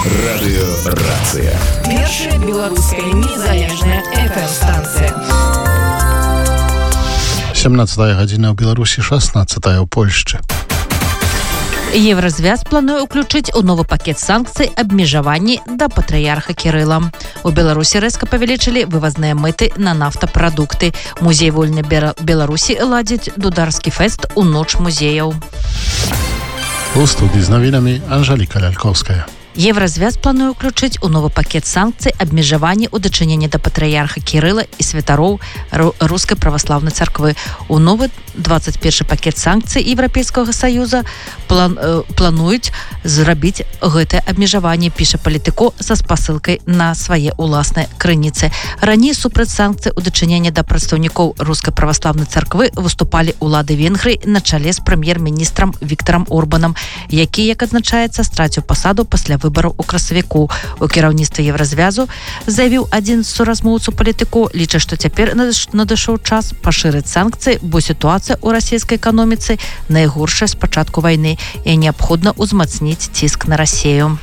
Радыёрацыя. Першая беларуская незалежная FM-станцыя. 17 гадзіна ў Беларусі, 16 ў Польшчы. Евразвяз плануе ўключыць у новы пакет санкцый абмежаванні да патрыярха Кірыла. У Беларусі рэзка павялічылі вывазныя мэты на нафтапрадукты. Музей вольнай Беларусі ладзіць дударскі фэст у ноч музеяў. У студыі з навінамі Анжеліка Лялькоўская. Евразвяз плануе ўключыць у новы пакет санкцый абмежаванні ў дачыненні да патрыярха Кірыла і святароў рускай праваслаўнай царквы. У новы 21 пакет санкцый Еўрапейскага саюза плануюць зрабіць гэтае абмежаванне, піша Палітыко са спасылкай на свае ўласныя крыніцы. Раней супраць санкцый у дачыненні да прадстаўнікоў рускай праваслаўнай царквы выступалі ўлады Венгрыі на чале з прэм'ер-міністрам Віктарам Орбанам, які, як адзначаецца, страціў пасаду пасля выбараў у красавіку. У кіраўніцтве Евразвязу заявіў адзін з суразмоўцаў Палітыко, ліча, што цяпер надышоў час пашырыць санкцыі, бо сітуацыя ў расійскай эканоміцы найгоршая з пачатку вайны і неабходна ўзмацніць ціск на Расію.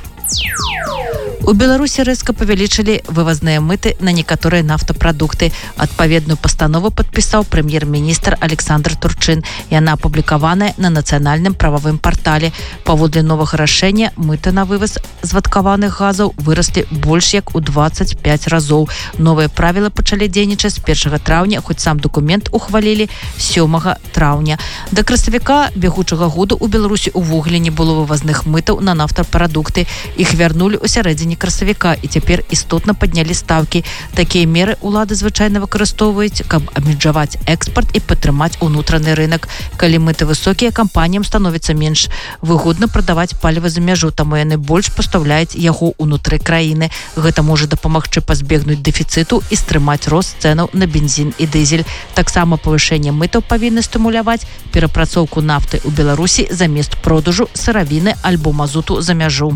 У Беларусі рэзка павялічылі вывазныя мэты на некаторыя нафтапрадукты. Адпаведную пастанову падпісаў прэм'ер-міністр Александр Турчын. Яна апублікаваная на нацыянальным прававым партале. Паводле новага рашэння мэты на вываз звадкаваных газаў выраслі больш як у 25 разоў. Новыя правілы пачалі дзейнічаць з 1 траўня, хоць сам дакумент ухвалілі 7 траўня. Да красавіка бягучага году ў Беларусі увогуле не было вывазных мытаў на нафтапрадукты. Іх вярнулі ў сярэдзіне красавіка і цяпер істотна паднялі стаўкі. Такія меры ўлады звычайна выкарыстоўваюць, каб абмежаваць экспарт і падтрымаць унутраны рынок. Калі мэты высокія, кампаніям становіцца менш выгодна прадаваць паліва за мяжу, таму яны больш пастаўляюць яго ўнутры краіны. Гэта можа дапамагчы пазбегнуць дэфіцыту і стрымаць рост цэнаў на бензін і дызель. Таксама павышэнне мытаў павінны стымуляваць перапрацоўку нафты ў Беларусі замест продажу сыравіны альбо мазуту за мяжу.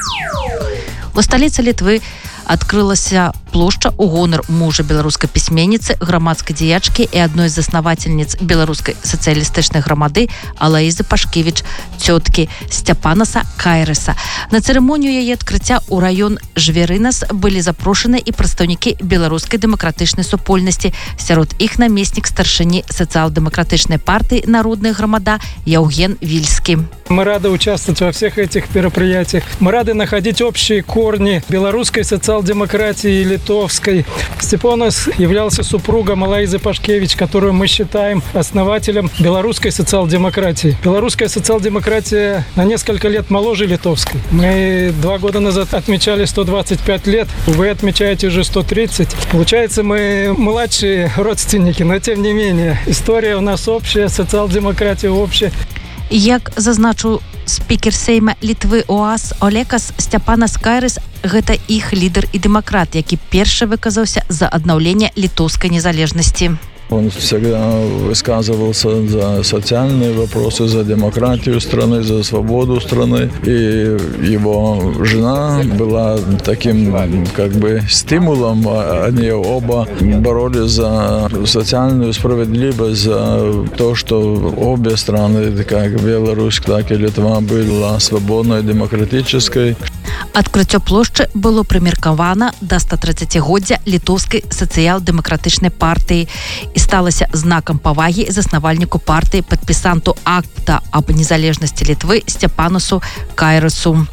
У сталіцы Літвы адкрылася плошча ў гонар мужа беларускай пісьменніцы, грамадскай дзеячкі і адной з заснавательніц беларускай сацыялістычнай грамады Алаізы Пашкевіч, цёткі Сцяпанаса Кайрыса. На цырымонію яе адкрыцця ў раён Жверынас былі запрошаны і прадстаўнікі беларускай дэмакратычнай супольнасці. Сярод іх намеснік старшыні сацыял-дэмакратычнай партыі «Народная громада» Яўген Вільскі. Мы рады участвовать во всех этих мероприятиях. Мы рады находить общие корни белорусской социал-демократии и литовской. Степанос являлся супругом Алаизы Пашкевич, которую мы считаем основателем белорусской социал-демократии. Белорусская социал-демократия на несколько лет моложе литовской. Мы 2 года назад отмечали 125 лет, вы отмечаете уже 130. Получается, мы младшие родственники, но тем не менее. История у нас общая, социал-демократия общая. Як зазначыў спікер Сейма Літвы ОАС Олекас, Сцяпанас Кайрыс гэта іх лідар і дэмакрат, які першы выказаўся за аднаўленне літоўскай незалежнасці. Он всегда высказывался за социальные вопросы, за демократию страны, за свободу страны. И его жена была таким стимулом. Они оба боролись за социальную справедливость, за то, что обе страны, как Беларусь, так и Литва, была свободной, демократической. Адкрыццё плошчы было прымеркавана да 130-годдзя літоўскай сацыял-дэмакратычнай партыі і сталася знакам павагі заснавальніку партыі, падпісанту акта аб незалежнасці Літвы Сцяпанасу Кайрысу.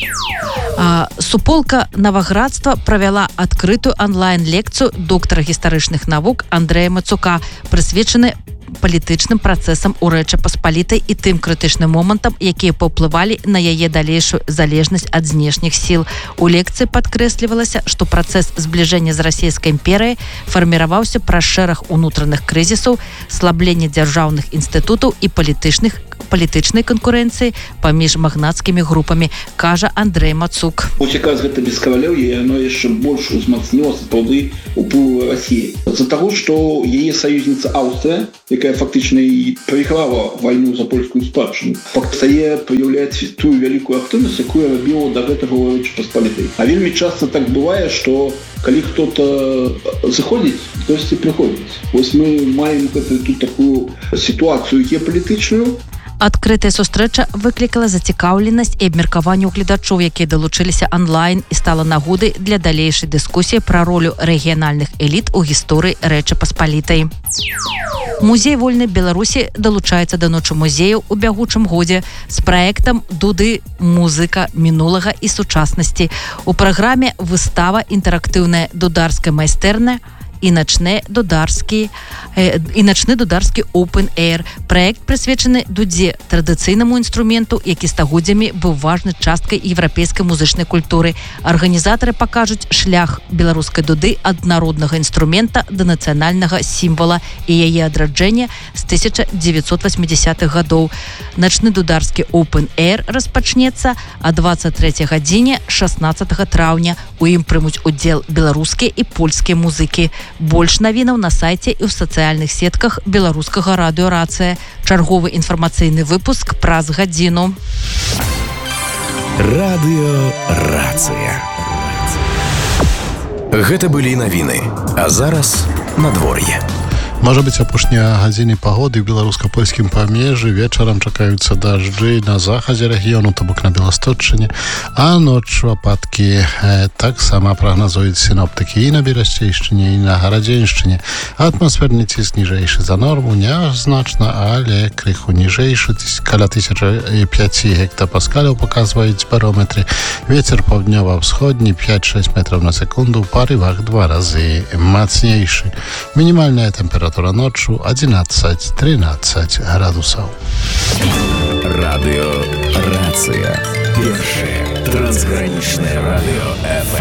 Суполка Наваградства правяла адкрытую онлайн-лекцыю доктара гістарычных навук Андрэя Мацука, прысвечаны палітычным працэсам у Рэчы Паспалітай і тым крытычным момантам, якія паўплывалі на яе далейшую залежнасць ад знешніх сіл. У лекцыі падкрэслівалася, што працэс збліжэння з расійскай імперыяй фарміраваўся праз шэраг унутраных крызісаў, слаблення дзяржаўных інстытутаў і палітычнай канкурэнцыі паміж магнацкімі групамі, кажа Андрэй Мацук. Уцікаць гэта без кавалёў, і яно яшчэ больш узмацніла сапраўды ўплыў Расіі. З-за таго, што яе саюзніца Аўстрыя, якая фактычна і прайграла вайну за польскую спадчыну, стае праяўляць тую вялікую актыўнасць, якую рабіла да гэтага ў Рэчы Паспалітай. А вельмі часта так бывае, што калі хто-то заходзіць, хтосьці прыходзіць. Вось мы маем тут такую сітуацыю геапалітычную. Адкрытая сустрэча выклікала зацікаўленасць і абмеркаванне ў гледачоў, якія далучыліся онлайн, і стала нагодай для далейшай дыскусіі пра ролю рэгіянальных эліт у гісторыі Рэчы Паспалітай. Музей вольнай Беларусі далучаецца да ночы музеяў у бягучым годзе з праектам «Дуды. Музыка мінулага і сучаснасці». У праграме выстава інтэрактыўная дударская майстэрня і начны дударскі Open Air. Праект прысвечаны дудзе, традыцыйнаму інструменту, які стагоддзямі быў важнай часткай еўрапейскай музычнай культуры. Арганізатары пакажуць шлях беларускай дуды ад народнага інструмента да нацыянальнага сімвала і яе адраджэння з 1980-х гадоў. Начны дударскі Open Air распачнецца о 23 гадзіне 16 траўня. У ім прымуць удзел беларускія і польскія музыкі. Больш навінаў на сайце і ў сацыяльных сетках беларускага радыё «Рацыя». Чарговы інфармацыйны выпуск праз гадзіну. Радыё «Рацыя». Гэта былі навіны. А зараз надвор'е. Можа быць, апошнія гадзіны пагоды ў беларуска-польскім памежжы. Вечарам чакаюцца дажджы на захадзе рэгіёну, то бок на Беласточчыне, а ноччу ападкі таксама прагназуюць сіноптыкі і на Берасцейшчыне, і на Гарадзеншчыне. Атмасферны ціск ніжэйшы за норму, нязначна, але крыху ніжэйшы, каля 1005 гектапаскаляў паказваюць барометры. Вецер паўднёва-ўсходні 5-6 метраў на секунду, у парывах 2 разы мацнейшы. Мінімальная тэмпература ночью 11-13 градусов. Радио «Рация». Первое трансграничное радио ФМ.